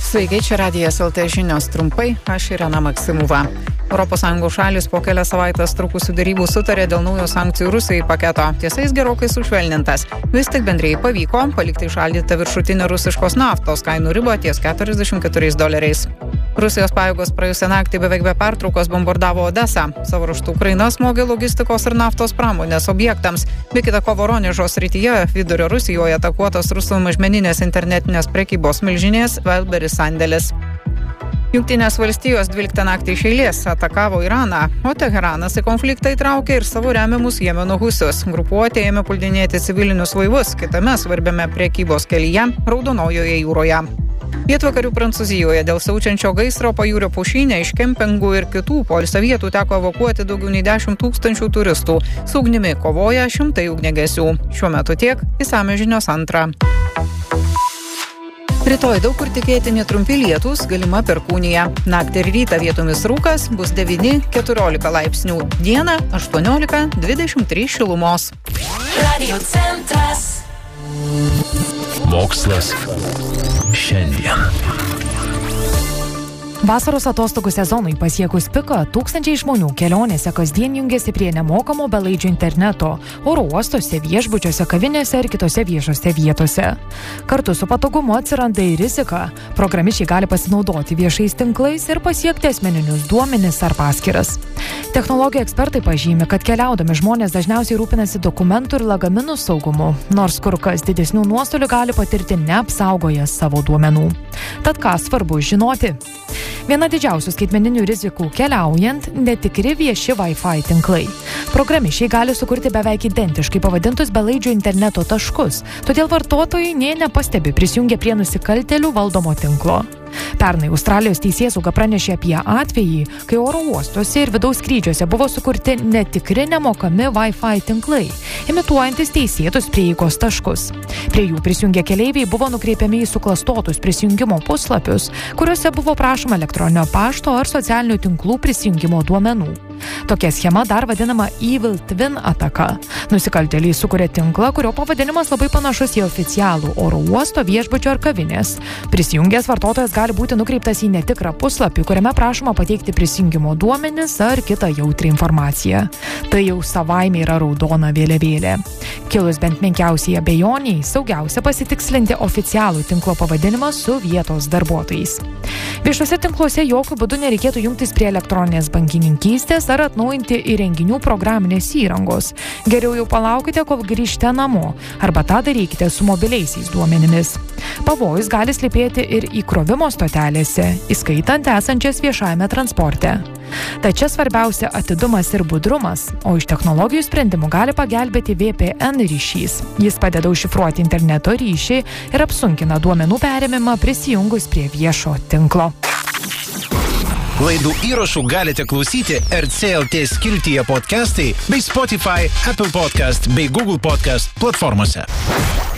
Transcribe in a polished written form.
Sveiki, čia Radijas LT žinios trumpai, aš Irena Maksimova. ES šalis po kelias savaitės trukusių derybų sutarė dėl naujo sankcijų Rusijai paketo. Tiesa, jis gerokai sušvelnintas. Vis tik bendrai pavyko palikti įšaldytą viršutinę rusiškos naftos kainų ribą ties $44. Rusijos pajėgos praėjusią naktį beveik be pertraukos bombardavo Odesą. Savo ruožtu Ukraina smogė logistikos ir naftos pramonės objektams. Be kita ko Voronežo srityje vidurio Rusijoje atakuotas rusų mažmeninės internetinės prekybos milžinės Wildberries sandėlis. Jungtinės valstijos 12 naktį iš eilės atakavo Iraną, o Teheranas į konfliktą įtraukė ir savo remiamus Jemeno husius. Grupuotė ėmė puldinėti civilinius laivus kitame svarbiame prekybos kelyje Raudonojoje jūroje. Pietvakarių Prancūzijoje dėl siaučiančio gaisro pajūrio pušyne iš kempingų ir kitų poilsio vietų teko evakuoti daugiau nei 10 000 turistų. Su ugnimi kovoja šimtai ugniagesių. Šiuo metu tiek, išsamios žinios antrą. Rytoj daug kur tikėtini trumpi lietūs, galima perkūnija. Naktį ir rytą vietomis rūkas, bus 9-14 laipsnių. Dieną 18-23 šilumos. Radio centras. Mokslas šiandien. Vasaros atostogų sezonui pasiekus piką, tūkstančiai žmonių kelionėse kasdien jungiasi prie nemokamo belaidžio interneto, oro uostuose, viešbučiuose, kavinėse ir kitose viešose vietose. Kartu su patogumu atsiranda ir rizika. Programišiai gali pasinaudoti viešais tinklais ir pasiekti asmeninius duomenis ar paskyras. Technologijų ekspertai pažymi, kad keliaudami žmonės dažniausiai rūpinasi dokumentų ir lagaminų saugumu, nors kur kas didesnių nuostolių gali patirti neapsaugoję savo duomenų. Tad ką svarbu žinoti? Viena didžiausių skaitmeninių rizikų keliaujant – netikri vieši Wi-Fi tinklai. Programišiai gali sukurti beveik identiškai pavadintus belaidžio interneto taškus, todėl vartotojai nė nepastebi prisijungę prie nusikaltėlių valdomo tinklo. Pernai Australijos teisėsauga pranešė apie atvejį, kai oro uostuose ir vidaus skrydžiuose buvo sukurti netikri nemokami Wi-Fi tinklai, imituojantis teisėtus prieigos taškus. Prie jų prisijungę keleiviai buvo nukreipiami į suklastotus prisijungimo puslapius, kuriuose buvo prašoma elektroninio pašto ar socialinių tinklų prisijungimo duomenų. Tokia schema dar vadinama Evil Twin ataka. Nusikaltėliai sukuria tinklą, kurio pavadinimas labai panašus į oficialų oro uosto, viešbučio ar kavinės. Prisijungęs vartotojas gali būti nukreiptas į netikrą puslapį, kuriame prašoma pateikti prisijungimo duomenis ar kitą jautrią informaciją. Tai jau savaime yra raudona vėliavėlė. Kilus bent menkiausiai abejoniai, saugiausia pasitikslinti oficialų tinklo pavadinimą su vietos darbuotojais. Viešuose tinkluose jokių būdų nereikėtų jungtis prie elektroninės bankininkystės ar atnaujinti įrenginių programinės įrangos. Geriau jau palaukite, kol grįžte namo, arba tą darykite su mobiliaisiais duomenimis. Pavojus gali slypėti ir įkrovimo stotelėse, įskaitant esančias viešajame transporte. Tačiau svarbiausia atidumas ir budrumas, o iš technologijų sprendimų gali pagelbėti VPN ryšys. Jis padeda užšifruoti interneto ryšį ir apsunkina duomenų perėmimą prisijungus prie viešo tinklo. Laidų įrašų galite klausyti RCLT skiltyje podcastai bei Spotify, Apple Podcast bei Google Podcast platformose.